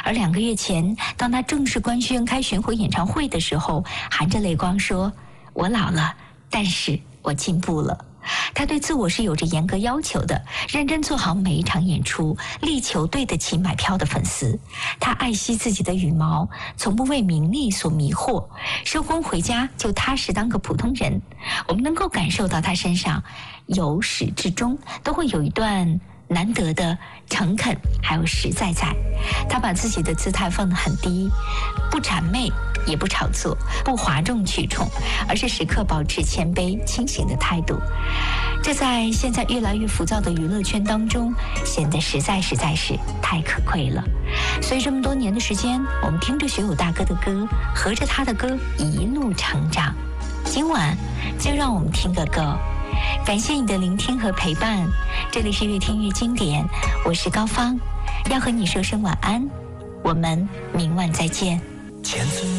而2个月前，当他正式官宣开巡回演唱会的时候，含着泪光说：“我老了，但是我进步了。”他对自我是有着严格要求的，认真做好每一场演出，力求对得起买票的粉丝。他爱惜自己的羽毛，从不为名利所迷惑，收工回家就踏实当个普通人。我们能够感受到他身上由始至终都会有一段难得的诚恳还有实在在。他把自己的姿态放得很低，不谄媚也不炒作，不哗众取宠，而是时刻保持谦卑清醒的态度。这在现在越来越浮躁的娱乐圈当中显得实在是太可贵了。所以这么多年的时间，我们听着学友大哥的歌，合着他的歌一路成长。今晚就让我们听个够。感谢你的聆听和陪伴，这里是越听越经典，我是高芳，要和你说声晚安，我们明晚再见。